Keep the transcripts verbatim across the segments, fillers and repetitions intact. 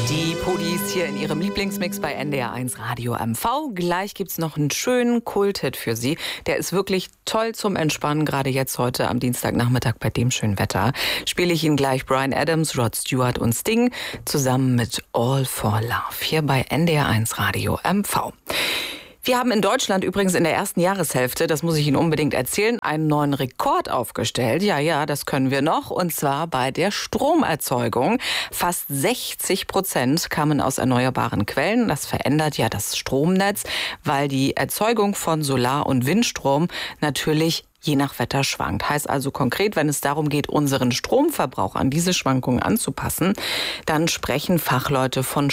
Die Podis hier in ihrem Lieblingsmix bei N D R eins Radio M V. Gleich gibt's noch einen schönen Kulthit für Sie. Der ist wirklich toll zum Entspannen, gerade jetzt heute am Dienstagnachmittag bei dem schönen Wetter. Spiele ich Ihnen gleich Bryan Adams, Rod Stewart und Sting zusammen mit All for Love hier bei N D R eins Radio M V. Wir haben in Deutschland übrigens in der ersten Jahreshälfte, das muss ich Ihnen unbedingt erzählen, einen neuen Rekord aufgestellt. Ja, ja, das können wir noch. Und zwar bei der Stromerzeugung. Fast sechzig Prozent kamen aus erneuerbaren Quellen. Das verändert ja das Stromnetz, weil die Erzeugung von Solar- und Windstrom natürlich je nach Wetter schwankt. Heißt also konkret, wenn es darum geht, unseren Stromverbrauch an diese Schwankungen anzupassen, dann sprechen Fachleute von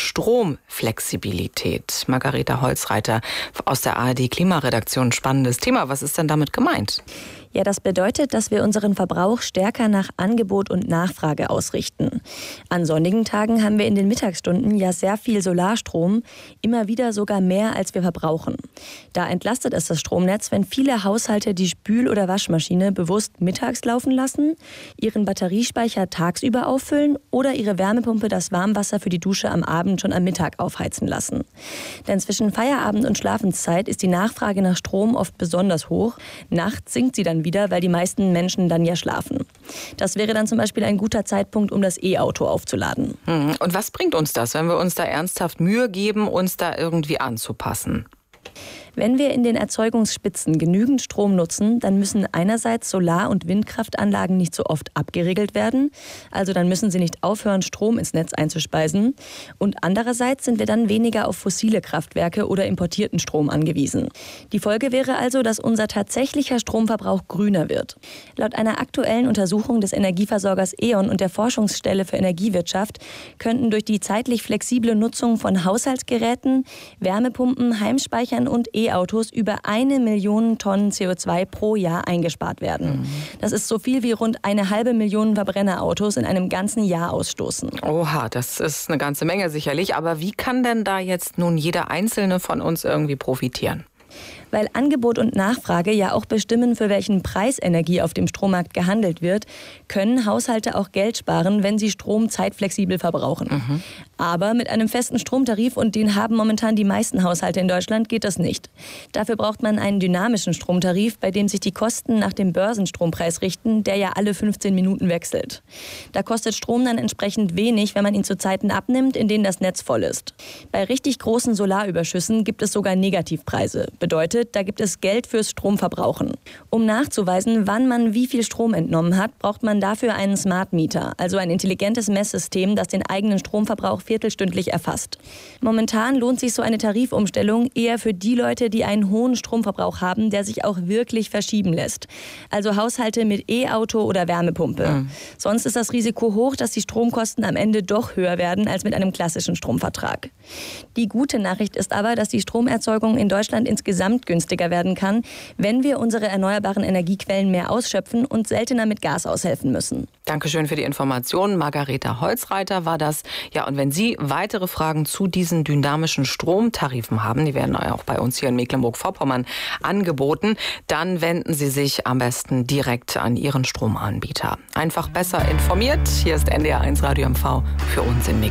Stromflexibilität. Margareta Holzreiter aus der A R D Klimaredaktion. Spannendes Thema. Was ist denn damit gemeint? Ja, das bedeutet, dass wir unseren Verbrauch stärker nach Angebot und Nachfrage ausrichten. An sonnigen Tagen haben wir in den Mittagsstunden ja sehr viel Solarstrom, immer wieder sogar mehr, als wir verbrauchen. Da entlastet es das Stromnetz, wenn viele Haushalte die Spül- oder Waschmaschine bewusst mittags laufen lassen, ihren Batteriespeicher tagsüber auffüllen oder ihre Wärmepumpe das Warmwasser für die Dusche am Abend schon am Mittag aufheizen lassen. Denn zwischen Feierabend und Schlafenszeit ist die Nachfrage nach Strom oft besonders hoch. Nachts sinkt sie dann wieder, weil die meisten Menschen dann ja schlafen. Das wäre dann zum Beispiel ein guter Zeitpunkt, um das E-Auto aufzuladen. Und was bringt uns das, wenn wir uns da ernsthaft Mühe geben, uns da irgendwie anzupassen? Wenn wir in den Erzeugungsspitzen genügend Strom nutzen, dann müssen einerseits Solar- und Windkraftanlagen nicht so oft abgeregelt werden. Also dann müssen sie nicht aufhören, Strom ins Netz einzuspeisen. Und andererseits sind wir dann weniger auf fossile Kraftwerke oder importierten Strom angewiesen. Die Folge wäre also, dass unser tatsächlicher Stromverbrauch grüner wird. Laut einer aktuellen Untersuchung des Energieversorgers E O N und der Forschungsstelle für Energiewirtschaft könnten durch die zeitlich flexible Nutzung von Haushaltsgeräten, Wärmepumpen, Heimspeichern und E-Autos über eine Million Tonnen C O zwei pro Jahr eingespart werden. Mhm. Das ist so viel wie rund eine halbe Million Verbrennerautos in einem ganzen Jahr ausstoßen. Oha, das ist eine ganze Menge sicherlich. Aber wie kann denn da jetzt nun jeder Einzelne von uns irgendwie profitieren? Weil Angebot und Nachfrage ja auch bestimmen, für welchen Preis Energie auf dem Strommarkt gehandelt wird, können Haushalte auch Geld sparen, wenn sie Strom zeitflexibel verbrauchen. Mhm. Aber mit einem festen Stromtarif, und den haben momentan die meisten Haushalte in Deutschland, geht das nicht. Dafür braucht man einen dynamischen Stromtarif, bei dem sich die Kosten nach dem Börsenstrompreis richten, der ja alle fünfzehn Minuten wechselt. Da kostet Strom dann entsprechend wenig, wenn man ihn zu Zeiten abnimmt, in denen das Netz voll ist. Bei richtig großen Solarüberschüssen gibt es sogar Negativpreise. Bedeutet, da gibt es Geld fürs Stromverbrauchen. Um nachzuweisen, wann man wie viel Strom entnommen hat, braucht man dafür einen Smart Meter, also ein intelligentes Messsystem, das den eigenen Stromverbrauch viertelstündlich erfasst. Momentan lohnt sich so eine Tarifumstellung eher für die Leute, die einen hohen Stromverbrauch haben, der sich auch wirklich verschieben lässt. Also Haushalte mit E-Auto oder Wärmepumpe. Mhm. Sonst ist das Risiko hoch, dass die Stromkosten am Ende doch höher werden als mit einem klassischen Stromvertrag. Die gute Nachricht ist aber, dass die Stromerzeugung in Deutschland insgesamt günstiger werden kann, wenn wir unsere erneuerbaren Energiequellen mehr ausschöpfen und seltener mit Gas aushelfen müssen. Dankeschön für die Informationen. Margareta Holzreiter war das. Ja, und wenn Sie weitere Fragen zu diesen dynamischen Stromtarifen haben, die werden auch bei uns hier in Mecklenburg-Vorpommern angeboten, dann wenden Sie sich am besten direkt an Ihren Stromanbieter. Einfach besser informiert. Hier ist N D R eins Radio M V für uns in Mecklenburg.